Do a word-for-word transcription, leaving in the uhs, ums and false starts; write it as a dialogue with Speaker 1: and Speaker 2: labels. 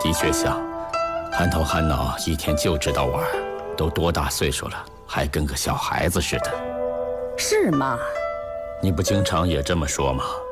Speaker 1: 的确像，憨头憨脑，一天就知道玩，都多大岁数了，还跟个小孩子似的。
Speaker 2: 是吗？
Speaker 1: 你不经常也这么说吗？